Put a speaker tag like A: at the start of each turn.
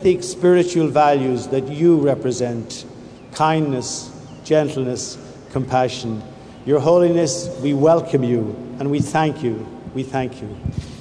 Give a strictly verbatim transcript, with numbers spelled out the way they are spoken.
A: authentic spiritual values that you represent: kindness, gentleness, compassion. Your Holiness, we welcome you and we thank you. We thank you.